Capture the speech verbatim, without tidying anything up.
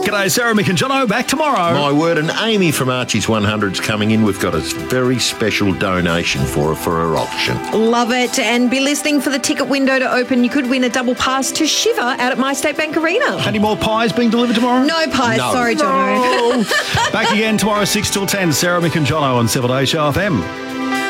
G'day, Sarah, Mick and Jono. Back tomorrow. My word, and Amy from Archie's one hundred's coming in. We've got a very special donation for her for her auction. Love it. And be listening for the ticket window to open. You could win a double pass to Shiver out at My State Bank Arena. Any more pies being delivered tomorrow? No pies. No. Sorry, Jono. Back again tomorrow, six till ten. Sarah, Mick and Jono on Seven Day Show F M.